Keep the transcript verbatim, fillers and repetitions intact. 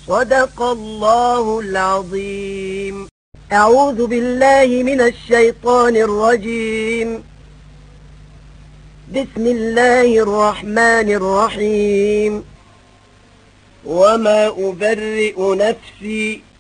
صدق الله العظيم. أعوذ بالله من الشيطان الرجيم. بسم الله الرحمن الرحيم. وما أبرئ نفسي